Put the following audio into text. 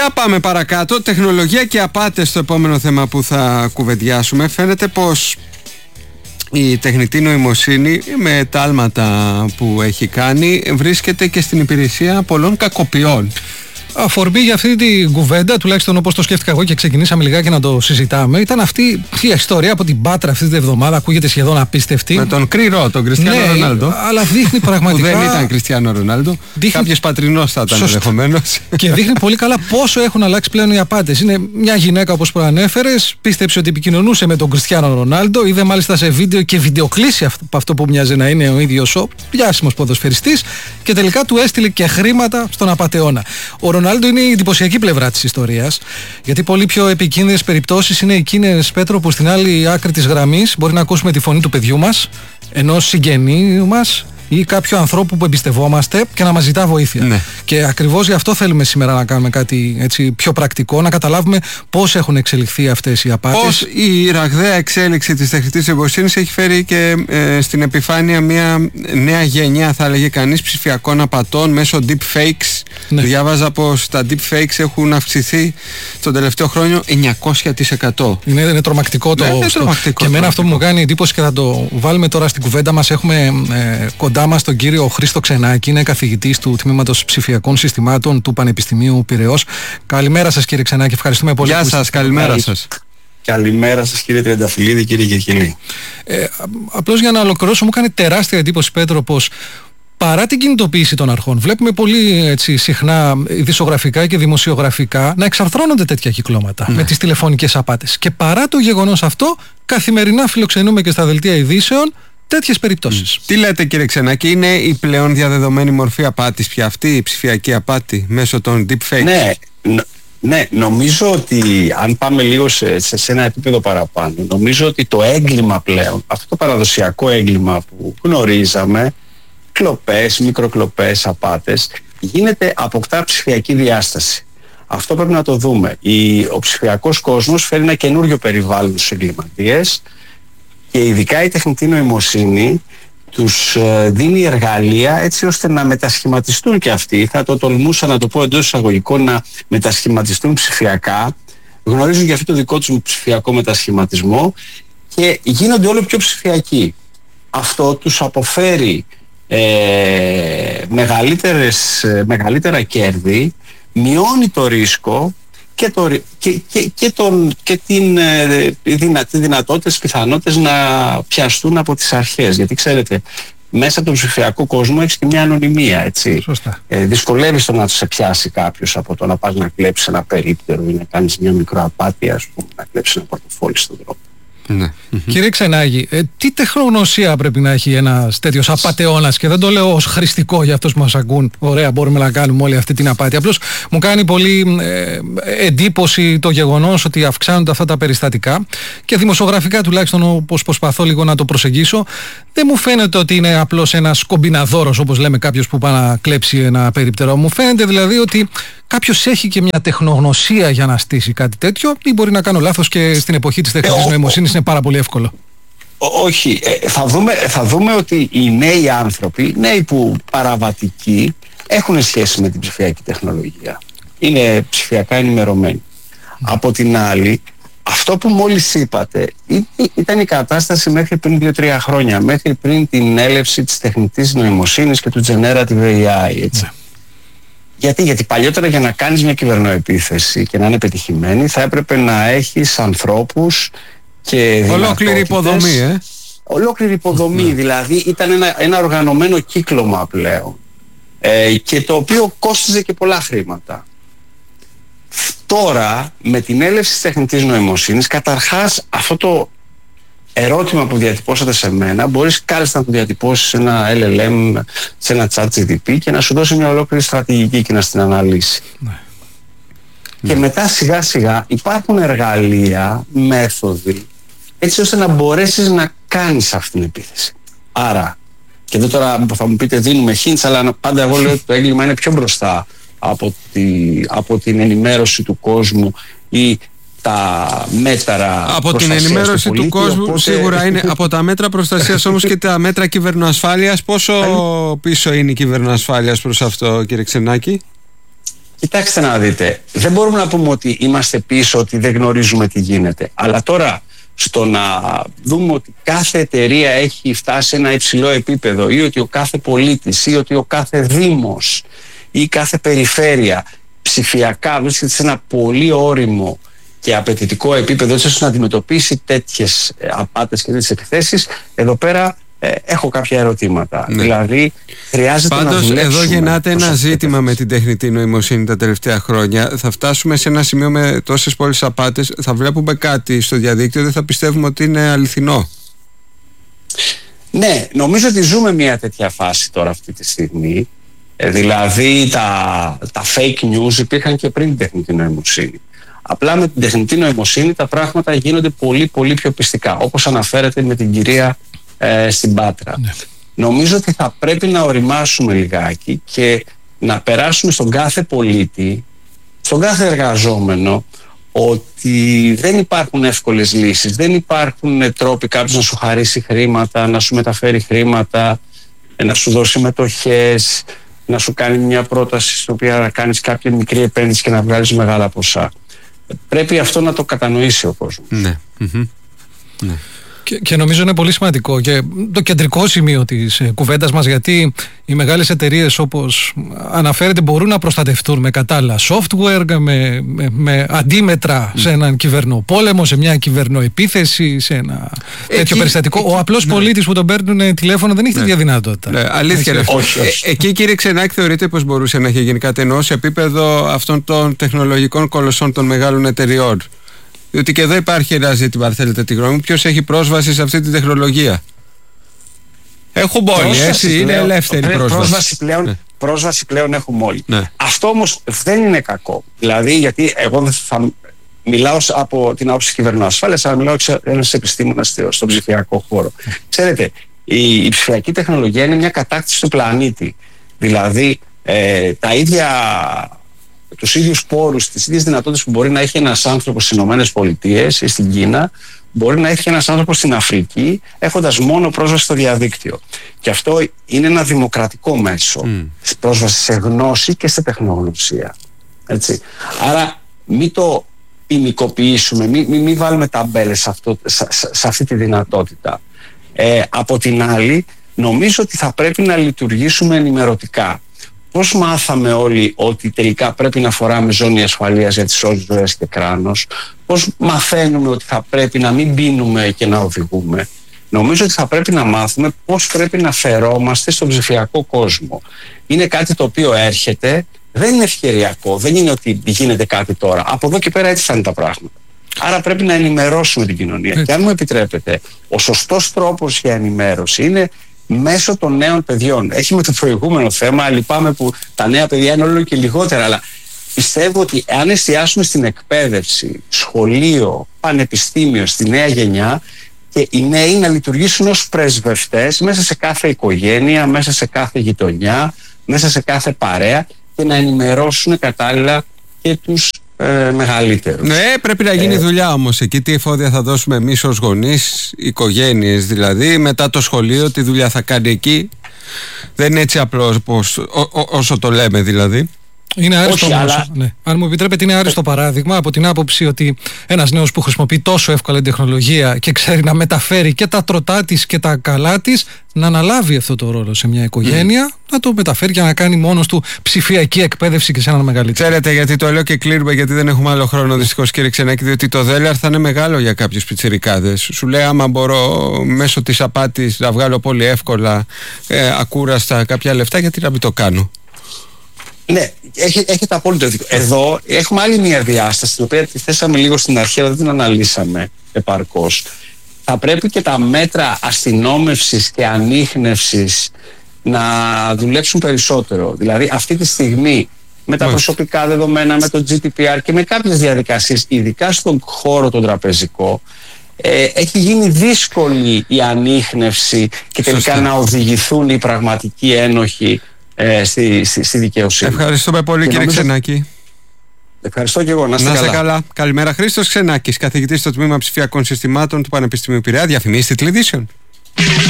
Πάμε παρακάτω. Τεχνολογία και απάτες στο επόμενο θέμα που θα κουβεντιάσουμε. Φαίνεται πως η τεχνητή νοημοσύνη, με τα άλματα που έχει κάνει, βρίσκεται και στην υπηρεσία πολλών κακοποιών. Αφορμή για αυτή την κουβέντα, τουλάχιστον όπως το σκέφτηκα εγώ και ξεκινήσαμε λιγάκι να το συζητάμε, ήταν αυτή η ιστορία από την Πάτρα αυτή την εβδομάδα. Ακούγεται σχεδόν απίστευτη. Με τον Κρυρό, τον Κριστιάνο Ρονάλντο. Αλλά δείχνει πραγματικά. Που δεν ήταν Κριστιάνο Ρονάλντο. Κάποιος πατρινός θα ήταν ενδεχομένως. Και δείχνει πολύ καλά πόσο έχουν αλλάξει πλέον οι απάτες. Είναι μια γυναίκα, όπως προανέφερες, πίστεψε ότι επικοινωνούσε με τον Κριστιάνο Ρονάλντο. Είδε μάλιστα σε βίντεο και βιντεοκλήση αυτό που μοιάζει να είναι ο ίδιος ο πιάσιμος ποδοσφαιριστής. Και τελικά του έστειλε και χρήματα στον απατεώνα. Ο Ρονάλντο είναι η εντυπωσιακή πλευρά της ιστορίας, γιατί πολύ πιο επικίνδυνες περιπτώσεις είναι εκείνες, Πέτρο, που στην άλλη άκρη της γραμμής μπορεί να ακούσουμε τη φωνή του παιδιού μας, ενός συγγενή μας ή κάποιου ανθρώπου που εμπιστευόμαστε και να μας ζητά βοήθεια. Ναι. Και ακριβώς γι' αυτό θέλουμε σήμερα να κάνουμε κάτι έτσι πιο πρακτικό, να καταλάβουμε πώς έχουν εξελιχθεί αυτές οι απάτες. Πώς η ραγδαία εξέλιξη της τεχνητής νοημοσύνης έχει φέρει και στην επιφάνεια μια νέα γενιά, θα έλεγε κανείς, ψηφιακών απατών μέσω deepfakes. Ναι. Διάβαζα πως τα deepfakes έχουν αυξηθεί τον τελευταίο χρόνο 900%. Είναι τρομακτικό το. Ναι, τρομακτικό. Και εμένα αυτό που μου κάνει εντύπωση και θα το βάλουμε τώρα στην κουβέντα μας, έχουμε κοντά μας τον κύριο Χρήστο Ξενάκη, είναι καθηγητής του Τμήματος Ψηφιακών Συστημάτων του Πανεπιστημίου Πειραιώς. Καλημέρα σας, κύριε Ξενάκη, ευχαριστούμε πολύ. Γεια σας, καλημέρα σας. Καλημέρα σας, κύριε Τριανταφυλλίδη, κύριε Κυρκυλή. Απλώς για να ολοκληρώσω, μου κάνει τεράστια εντύπωση, Πέτρο, πως παρά την κινητοποίηση των αρχών, βλέπουμε πολύ έτσι, συχνά ειδησιογραφικά και δημοσιογραφικά να εξαρθρώνονται τέτοια κυκλώματα με τις τηλεφωνικές απάτες. Και παρά το γεγονός αυτό, καθημερινά φιλοξενούμε και στα δελτία ειδήσεων τέτοιες περιπτώσεις. Τι λέτε, κύριε Ξενάκη, είναι η πλέον διαδεδομένη μορφή απάτης πια αυτή, η ψηφιακή απάτη μέσω των deepfakes? Ναι, νομίζω ότι αν πάμε λίγο σε ένα επίπεδο παραπάνω, νομίζω ότι το έγκλημα πλέον, αυτό το παραδοσιακό έγκλημα που γνωρίζαμε, κλοπές, μικροκλοπές, απάτες, αποκτά ψηφιακή διάσταση. Αυτό πρέπει να το δούμε. Ο ψηφιακός κόσμος φέρει ένα καινούριο περιβάλλον στους εγκληματίες και ειδικά η τεχνητή νοημοσύνη τους δίνει εργαλεία έτσι ώστε να μετασχηματιστούν και αυτοί. Θα το τολμούσα να το πω εντός εισαγωγικών, να μετασχηματιστούν ψηφιακά. Γνωρίζουν και αυτό το δικό τους ψηφιακό μετασχηματισμό και γίνονται όλο πιο ψηφιακοί. Αυτό τους αποφέρει μεγαλύτερα κέρδη, μειώνει το ρίσκο και τις δυνατότητες, πιθανότητες να πιαστούν από τις αρχές. Γιατί ξέρετε, μέσα από τον ψηφιακό κόσμο έχεις και μια ανωνυμία, έτσι. Δυσκολεύεις το να σε πιάσει κάποιος από το να πας να κλέψεις ένα περίπτερο ή να κάνεις μια μικροαπάτη, ας πούμε, να κλέψεις ένα πορτοφόλι στον δρόμο. Ναι. Κύριε Ξενάκη, τι τεχνογνωσία πρέπει να έχει ένας τέτοιος απατεώνας, και δεν το λέω ως χρηστικό για αυτούς που μας ακούν, ωραία, μπορούμε να κάνουμε όλη αυτή την απάτη. Απλώς μου κάνει πολύ εντύπωση το γεγονός ότι αυξάνονται αυτά τα περιστατικά και δημοσιογραφικά, τουλάχιστον όπως προσπαθώ λίγο να το προσεγγίσω, δεν μου φαίνεται ότι είναι απλώς ένας κομπιναδόρος, όπως λέμε, κάποιος που πάει να κλέψει ένα περίπτερο. Μου φαίνεται δηλαδή ότι κάποιος έχει και μια τεχνογνωσία για να στήσει κάτι τέτοιο, ή μπορεί να κάνω λάθος και στην εποχή της τεχνητής νοημοσύνης είναι πάρα πολύ εύκολο? Όχι. Θα δούμε ότι οι νέοι άνθρωποι, νέοι που παραβατικοί, έχουν σχέση με την ψηφιακή τεχνολογία. Είναι ψηφιακά ενημερωμένοι. Από την άλλη, αυτό που μόλις είπατε ήταν η κατάσταση μέχρι πριν 2-3 χρόνια, μέχρι πριν την έλευση της τεχνητής νοημοσύνης και του generative AI, έτσι. Γιατί παλιότερα, για να κάνεις μια κυβερνοεπίθεση και να είναι πετυχημένη, θα έπρεπε να έχεις ανθρώπους και ολόκληρη υποδομή, Ολόκληρη υποδομή, δηλαδή ήταν ένα οργανωμένο κύκλωμα πλέον, και το οποίο κόστιζε και πολλά χρήματα. Τώρα, με την έλευση της τεχνητής νοημοσύνης, καταρχάς αυτό το ερώτημα που διατυπώσατε σε μένα, μπορείς κάλλιστα να το διατυπώσεις σε ένα LLM, σε ένα ChatGPT και να σου δώσει μια ολόκληρη στρατηγική και να στην αναλύσει. Ναι. Και μετά σιγά σιγά υπάρχουν εργαλεία, μέθοδοι, έτσι ώστε να μπορέσεις να κάνεις αυτή την επίθεση. Άρα, και εδώ τώρα θα μου πείτε δίνουμε hints, αλλά πάντα εγώ λέω ότι το έγκλημα είναι πιο μπροστά από την ενημέρωση του κόσμου ή τα μέτρα από την ενημέρωση του κόσμου, οπότε σίγουρα είναι. Από τα μέτρα προστασίας όμως και τα μέτρα κυβερνοασφάλειας, πόσο πίσω είναι η κυβερνοασφάλεια προς αυτό, κύριε Ξενάκη? Κοιτάξτε να δείτε, δεν μπορούμε να πούμε ότι είμαστε πίσω, ότι δεν γνωρίζουμε τι γίνεται. Αλλά τώρα στο να δούμε ότι κάθε εταιρεία έχει φτάσει σε ένα υψηλό επίπεδο, ή ότι ο κάθε πολίτης, ή ότι ο κάθε δήμος ή κάθε περιφέρεια ψηφιακά βρίσκεται σε ένα πολύ όριμο και απαιτητικό επίπεδο, ώστε να αντιμετωπίσει τέτοιες απάτες και τέτοιες εκθέσεις, εδώ πέρα έχω κάποια ερωτήματα. Ναι. Δηλαδή, χρειάζεται να δουλέψουμε. Πάντως, εδώ γεννάται ένα ζήτημα με την τεχνητή νοημοσύνη τα τελευταία χρόνια. Θα φτάσουμε σε ένα σημείο με τόσες πολλές απάτες, θα βλέπουμε κάτι στο διαδίκτυο, δεν θα πιστεύουμε ότι είναι αληθινό. Ναι, νομίζω ότι ζούμε μια τέτοια φάση τώρα αυτή τη στιγμή. Δηλαδή, τα fake news υπήρχαν και πριν την τεχνητή νοημοσύνη. Απλά με την τεχνητή νοημοσύνη τα πράγματα γίνονται πολύ πολύ πιο πιστικά, όπως αναφέρεται με την κυρία στην Πάτρα. Ναι. Νομίζω ότι θα πρέπει να οριμάσουμε λιγάκι και να περάσουμε στον κάθε πολίτη, στον κάθε εργαζόμενο, ότι δεν υπάρχουν εύκολες λύσεις, δεν υπάρχουν τρόποι κάποιος να σου χαρίσει χρήματα, να σου μεταφέρει χρήματα, να σου δώσει μετοχές, να σου κάνει μια πρόταση στην οποία να κάνεις κάποια μικρή επένδυση και να βγάλεις μεγάλα ποσά. Πρέπει αυτό να το κατανοήσει ο κόσμος. Ναι. Ναι. Και νομίζω είναι πολύ σημαντικό και το κεντρικό σημείο της κουβέντας μας, γιατί οι μεγάλες εταιρείες, όπως αναφέρεται, μπορούν να προστατευτούν με κατάλληλα software, με αντίμετρα σε έναν κυβερνοπόλεμο, σε μια κυβερνοεπίθεση, σε ένα τέτοιο περιστατικό. Ο απλός πολίτης που τον παίρνουν τηλέφωνο δεν έχει τέτοια δυνατότητα. Ναι, αλήθεια. Εκεί, κύριε Ξενάκη, θεωρείτε πως μπορούσε να έχει γίνει κάτι ενώ σε επίπεδο αυτών των τεχνολογικών κολοσσών των μεγάλων εταιριών? Διότι και εδώ υπάρχει ένα ζήτημα, αν θέλετε τη γνώμη μου, ποιος έχει πρόσβαση σε αυτή τη τεχνολογία. Έχουμε όλοι, έτσι, είναι ελεύθερη πρόσβαση. Πρόσβαση πλέον έχουμε όλοι. Ναι. Αυτό όμως δεν είναι κακό. Δηλαδή, γιατί εγώ δεν θα μιλάω από την άποψη κυβερνοασφάλειας, αλλά μιλάω ένας επιστήμονας στον ψηφιακό χώρο. Ξέρετε, η ψηφιακή τεχνολογία είναι μια κατάκτηση του πλανήτη. Δηλαδή, τους ίδιους πόρους, τις ίδιες δυνατότητες που μπορεί να έχει ένας άνθρωπος στις ΗΠΑ ή στην Κίνα, μπορεί να έχει ένας άνθρωπος στην Αφρική, έχοντας μόνο πρόσβαση στο διαδίκτυο. Και αυτό είναι ένα δημοκρατικό μέσο, πρόσβαση σε γνώση και σε τεχνογνωσία. Έτσι. Άρα μην το ποινικοποιήσουμε, μην βάλουμε ταμπέλες σε αυτή τη δυνατότητα. Από την άλλη, νομίζω ότι θα πρέπει να λειτουργήσουμε ενημερωτικά. Πώς μάθαμε όλοι ότι τελικά πρέπει να φοράμε ζώνη ασφαλείας για τις σώζεις ζωές και κράνος? Πώς μαθαίνουμε ότι θα πρέπει να μην πίνουμε και να οδηγούμε? Νομίζω ότι θα πρέπει να μάθουμε πώς πρέπει να φερόμαστε στον ψηφιακό κόσμο. Είναι κάτι το οποίο έρχεται, δεν είναι ευκαιριακό, δεν είναι ότι γίνεται κάτι τώρα. Από εδώ και πέρα έτσι θα είναι τα πράγματα. Άρα πρέπει να ενημερώσουμε την κοινωνία. Και αν μου επιτρέπετε, ο σωστός τρόπος για ενημέρωση είναι μέσω των νέων παιδιών. Έχει με το προηγούμενο θέμα, λυπάμαι που τα νέα παιδιά είναι όλο και λιγότερα, αλλά πιστεύω ότι αν εστιάσουμε στην εκπαίδευση, σχολείο, πανεπιστήμιο, στη νέα γενιά, και οι νέοι να λειτουργήσουν ως πρεσβευτές μέσα σε κάθε οικογένεια, μέσα σε κάθε γειτονιά, μέσα σε κάθε παρέα, και να ενημερώσουν κατάλληλα και τους μεγαλύτερους. Ναι, πρέπει να γίνει δουλειά όμως εκεί. Τι εφόδια θα δώσουμε εμείς ως γονείς, οικογένειες δηλαδή, μετά το σχολείο, τι δουλειά θα κάνει εκεί? Δεν είναι έτσι απλό όσο το λέμε δηλαδή. Είναι άριστο όμως, ναι. Αν μου επιτρέπετε, είναι άριστο παράδειγμα από την άποψη ότι ένας νέος που χρησιμοποιεί τόσο εύκολα την τεχνολογία και ξέρει να μεταφέρει και τα τροτά της και τα καλά της, να αναλάβει αυτό το ρόλο σε μια οικογένεια, να το μεταφέρει και να κάνει μόνος του ψηφιακή εκπαίδευση και σε έναν μεγαλύτερο. Ξέρετε, γιατί το λέω και κλείνουμε, γιατί δεν έχουμε άλλο χρόνο δυστυχώς, κύριε Ξενάκη, διότι το δέλεαρ θα είναι μεγάλο για κάποιους πιτσιρικάδες. Σου λέει, άμα μπορώ μέσω της απάτης να βγάλω πολύ εύκολα, ακούραστα κάποια λεφτά, γιατί να μην το κάνω? Ναι, έχετε απόλυτο δίκιο. Εδώ έχουμε άλλη μια διάσταση, την οποία τη θέσαμε λίγο στην αρχή, αλλά δεν την αναλύσαμε επαρκώς. Θα πρέπει και τα μέτρα αστυνόμευσης και ανίχνευσης να δουλέψουν περισσότερο. Δηλαδή, αυτή τη στιγμή, με τα προσωπικά δεδομένα, με το GDPR και με κάποιες διαδικασίες, ειδικά στον χώρο τον τραπεζικό, έχει γίνει δύσκολη η ανίχνευση και τελικά να οδηγηθούν οι πραγματικοί ένοχοι στη δικαιοσύνη. Ευχαριστούμε πολύ, κύριε Ξενάκη. Ευχαριστώ και εγώ. Να είστε καλά. Καλημέρα. Χρήστος Ξενάκης, καθηγητής στο Τμήμα Ψηφιακών Συστημάτων του Πανεπιστημίου Πειραιά. Διαφημίστε τηλεδίσεων.